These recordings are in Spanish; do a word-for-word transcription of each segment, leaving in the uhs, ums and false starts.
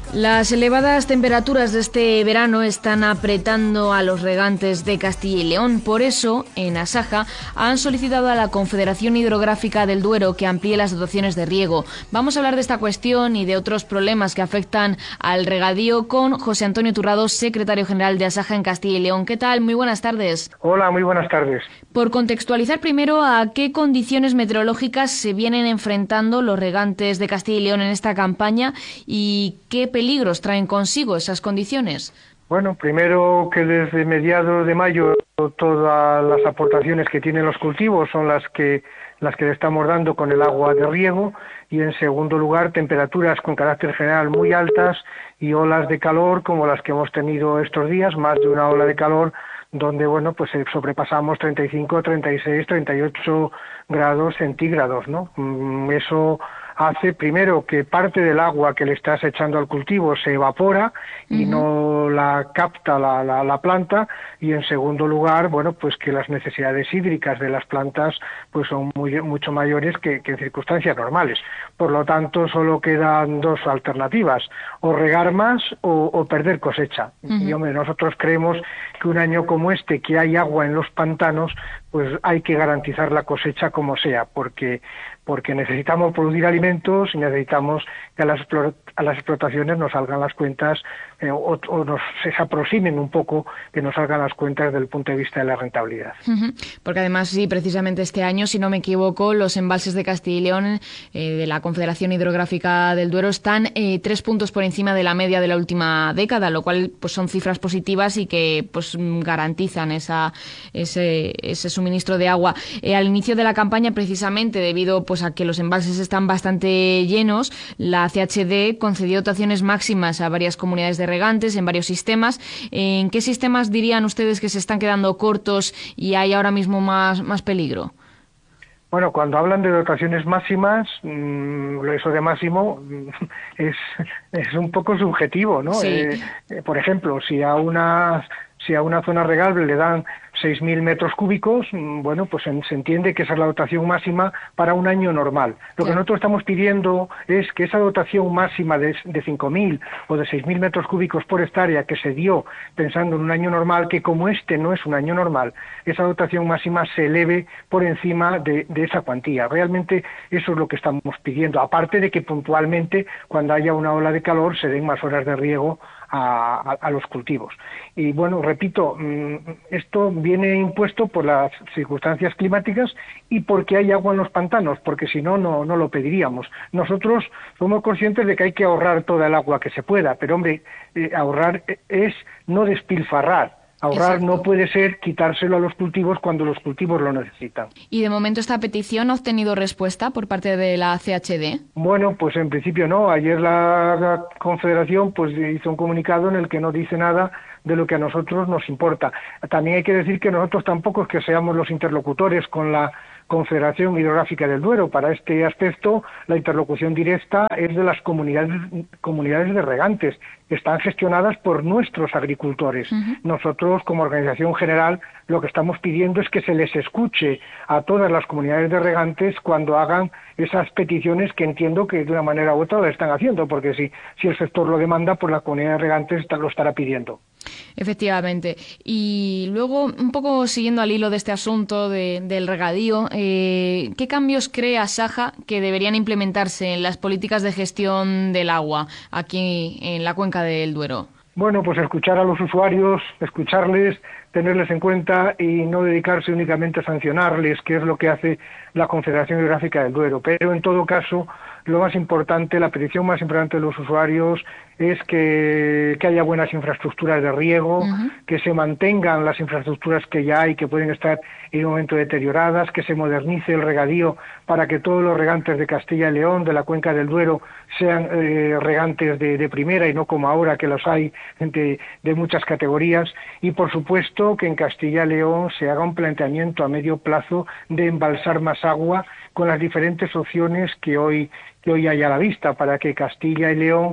Las elevadas temperaturas de este verano están apretando a los regantes de Castilla y León. Por eso, en Asaja han solicitado a la Confederación Hidrográfica del Duero que amplíe las dotaciones de riego. Vamos a hablar de esta cuestión y de otros problemas que afectan al regadío con José Antonio Turrado, secretario general de Asaja en Castilla y León. ¿Qué tal? Muy buenas tardes. Hola, muy buenas tardes. Por contextualizar primero, ¿a qué condiciones meteorológicas se vienen enfrentando los regantes de Castilla y León en esta campaña y qué peligros traen consigo esas condiciones? Bueno, primero que desde mediados de mayo todas las aportaciones que tienen los cultivos son las que las que le estamos dando con el agua de riego, y en segundo lugar temperaturas con carácter general muy altas y olas de calor como las que hemos tenido estos días, más de una ola de calor donde bueno pues sobrepasamos treinta y cinco, treinta y seis, treinta y ocho grados centígrados, ¿no? Eso hace primero que parte del agua que le estás echando al cultivo se evapora y uh-huh. no la capta la, la, la planta, y en segundo lugar, bueno, pues que las necesidades hídricas de las plantas pues son muy, mucho mayores que, que en circunstancias normales. Por lo tanto, solo quedan dos alternativas, o regar más o, o perder cosecha. Uh-huh. Y hombre, nosotros creemos que un año como este, que hay agua en los pantanos, pues hay que garantizar la cosecha como sea, porque porque necesitamos producir alimentos y necesitamos que a las, a las explotaciones nos salgan las cuentas eh, o, o nos se aproximen un poco, que nos salgan las cuentas desde el punto de vista de la rentabilidad. Uh-huh. Porque además, sí, precisamente este año, si no me equivoco, los embalses de Castilla y León eh, de la Confederación Hidrográfica del Duero están eh, tres puntos por encima de la media de la última década, lo cual pues son cifras positivas y que pues garantizan esa, ese, ese suministro de agua. Eh, al inicio de la campaña, precisamente debido pues a que los embalses están bastante llenos, la C H D concedió dotaciones máximas a varias comunidades de regantes en varios sistemas. ¿En qué sistemas dirían ustedes que se están quedando cortos y hay ahora mismo más, más peligro? Bueno, cuando hablan de dotaciones máximas, mmm, eso de máximo es, es un poco subjetivo, ¿no? Sí. Eh, eh, por ejemplo, si a una si a una zona regable le dan seis mil metros cúbicos, bueno, pues se entiende que esa es la dotación máxima para un año normal. Lo que nosotros estamos pidiendo es que esa dotación máxima de, de cinco mil o de seis mil metros cúbicos por hectárea que se dio pensando en un año normal, que como este no es un año normal, esa dotación máxima se eleve por encima de, de esa cuantía. Realmente eso es lo que estamos pidiendo, aparte de que puntualmente cuando haya una ola de calor se den más horas de riego a, a, a los cultivos. Y bueno, repito, esto viene impuesto por las circunstancias climáticas y porque hay agua en los pantanos, porque si no, no, no lo pediríamos. Nosotros somos conscientes de que hay que ahorrar toda el agua que se pueda, pero hombre, eh, ahorrar es no despilfarrar. Ahorrar Exacto. No puede ser quitárselo a los cultivos cuando los cultivos lo necesitan. ¿Y de momento esta petición ha obtenido respuesta por parte de la C H D? Bueno, pues en principio no. Ayer la, la Confederación pues hizo un comunicado en el que no dice nada de lo que a nosotros nos importa. También hay que decir que nosotros tampoco es que seamos los interlocutores con la Confederación Hidrográfica del Duero. Para este aspecto, la interlocución directa es de las comunidades, comunidades de regantes, que están gestionadas por nuestros agricultores. Uh-huh. Nosotros, como organización general, lo que estamos pidiendo es que se les escuche a todas las comunidades de regantes cuando hagan esas peticiones, que entiendo que de una manera u otra lo están haciendo, porque si, si el sector lo demanda, pues la comunidad de regantes lo estará pidiendo. Efectivamente. Y luego, un poco siguiendo al hilo de este asunto de, del regadío, eh, ¿qué cambios cree Asaja que deberían implementarse en las políticas de gestión del agua aquí en la cuenca del Duero? Bueno, pues escuchar a los usuarios, escucharles, tenerles en cuenta y no dedicarse únicamente a sancionarles, que es lo que hace la Confederación Hidrográfica del Duero. Pero en todo caso, lo más importante, la petición más importante de los usuarios es que, que haya buenas infraestructuras de riego, uh-huh. que se mantengan las infraestructuras que ya hay, que pueden estar en un momento deterioradas, que se modernice el regadío para que todos los regantes de Castilla y León, de la cuenca del Duero, sean eh, regantes de, de primera y no como ahora que los hay de, de muchas categorías. Y por supuesto que en Castilla y León se haga un planteamiento a medio plazo de embalsar más agua con las diferentes opciones que hoy que hoy hay a la vista, para que Castilla y León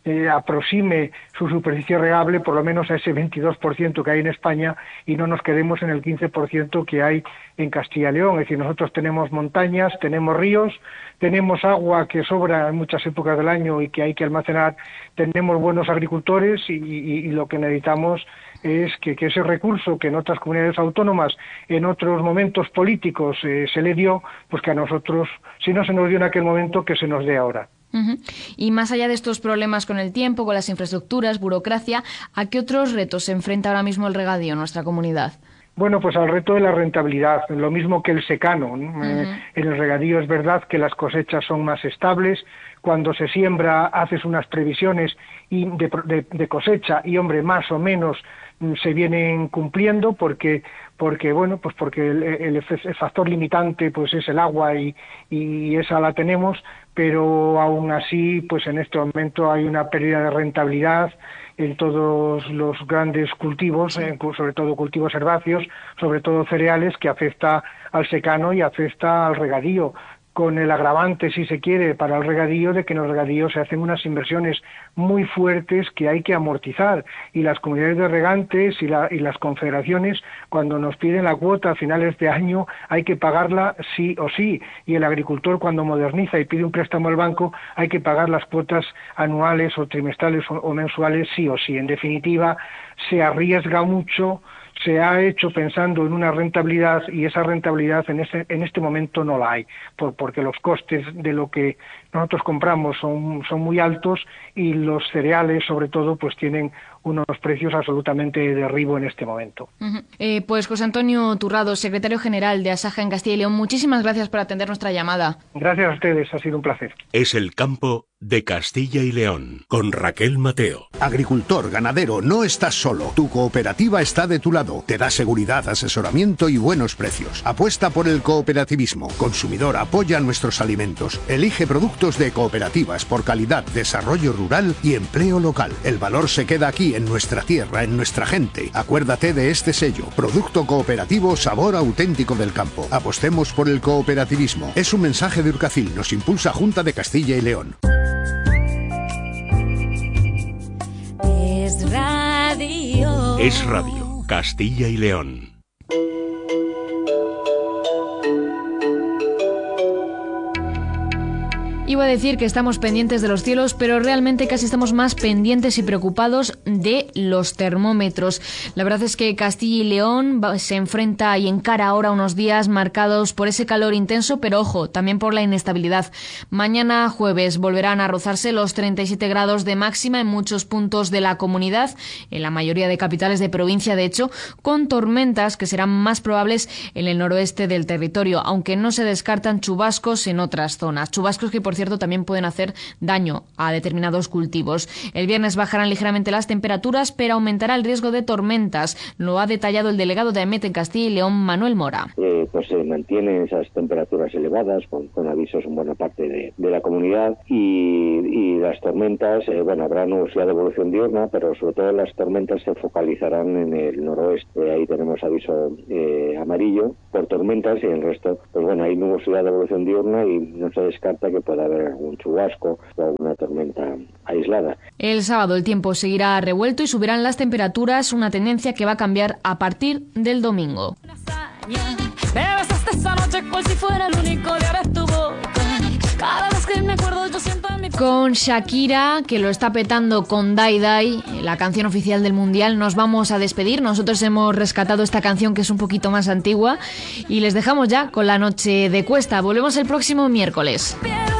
eh, aproxime su superficie regable por lo menos a ese veintidós por ciento que hay en España y no nos quedemos en el quince por ciento que hay en Castilla y León. Es decir, nosotros tenemos montañas, tenemos ríos, tenemos agua que sobra en muchas épocas del año y que hay que almacenar, tenemos buenos agricultores y, y, y lo que necesitamos es que, que ese recurso que en otras comunidades autónomas, en otros momentos políticos eh, se le dio, pues que a nosotros, si no se nos dio en aquel momento, que se nos dé ahora. Uh-huh. Y más allá de estos problemas con el tiempo, con las infraestructuras, burocracia, ¿a qué otros retos se enfrenta ahora mismo el regadío en nuestra comunidad? Bueno, pues al reto de la rentabilidad, lo mismo que el secano, ¿no? Uh-huh. eh, en el regadío es verdad que las cosechas son más estables. Cuando se siembra haces unas previsiones y de, de, de cosecha y, hombre, más o menos se vienen cumpliendo porque porque bueno pues porque el, el, el factor limitante pues es el agua y, y esa la tenemos, pero aún así pues en este momento hay una pérdida de rentabilidad en todos los grandes cultivos, eh, sobre todo cultivos herbáceos, sobre todo cereales, que afecta al secano y afecta al regadío, con el agravante, si se quiere, para el regadío, de que en el regadío se hacen unas inversiones muy fuertes que hay que amortizar, y las comunidades de regantes y, la, y las confederaciones, cuando nos piden la cuota a finales de año, hay que pagarla sí o sí, y el agricultor, cuando moderniza y pide un préstamo al banco, hay que pagar las cuotas anuales o trimestrales o, o mensuales sí o sí. En definitiva, se arriesga mucho, se ha hecho pensando en una rentabilidad y esa rentabilidad en este, en este momento no la hay, por, porque los costes de lo que nosotros compramos son, son muy altos y los cereales, sobre todo, pues tienen unos precios absolutamente de derribo en este momento. Uh-huh. Eh, pues José Antonio Turrado, secretario general de Asaja en Castilla y León, muchísimas gracias por atender nuestra llamada. Gracias a ustedes, ha sido un placer. Es el campo de Castilla y León, con Raquel Mateo. Agricultor, ganadero, no estás solo. Tu cooperativa está de tu lado. Te da seguridad, asesoramiento y buenos precios. Apuesta por el cooperativismo. Consumidor, apoya nuestros alimentos. Elige productos de cooperativas por calidad, desarrollo rural y empleo local. El valor se queda aquí, en nuestra tierra, en nuestra gente. Acuérdate de este sello. Producto cooperativo, sabor auténtico del campo. Apostemos por el cooperativismo. Es un mensaje de Urcacil. Nos impulsa Junta de Castilla y León. Es radio. Es radio, Castilla y León. Iba a decir que estamos pendientes de los cielos, pero realmente casi estamos más pendientes y preocupados de los termómetros. La verdad es que Castilla y León se enfrenta y encara ahora unos días marcados por ese calor intenso, pero ojo, también por la inestabilidad. Mañana jueves volverán a rozarse los treinta y siete grados de máxima en muchos puntos de la comunidad, en la mayoría de capitales de provincia, de hecho, con tormentas que serán más probables en el noroeste del territorio, aunque no se descartan chubascos en otras zonas. Chubascos que, por cierto, también pueden hacer daño a determinados cultivos. El viernes bajarán ligeramente las temperaturas, pero aumentará el riesgo de tormentas. Lo ha detallado el delegado de AEMET en Castilla y León, Manuel Mora. Eh, pues se mantienen esas temperaturas elevadas, con, con avisos en buena parte de, de la comunidad, y, y las tormentas, eh, bueno, habrá nubosidad de evolución diurna, pero sobre todo las tormentas se focalizarán en el noroeste. Ahí tenemos aviso eh, amarillo por tormentas, y en el resto, pues bueno, hay nubosidad de evolución diurna y no se descarta que pueda haber algún chubasco o alguna tormenta aislada. El sábado el tiempo seguirá revuelto y subirán las temperaturas, una tendencia que va a cambiar a partir del domingo. Me besaste esta noche cual si fuera el único de abrir tu boca. Cada vez que me acuerdo yo siento en mi... Con Shakira, que lo está petando con Dai Dai, la canción oficial del Mundial, nos vamos a despedir. Nosotros hemos rescatado esta canción que es un poquito más antigua y les dejamos ya con la noche de cuesta. Volvemos el próximo miércoles.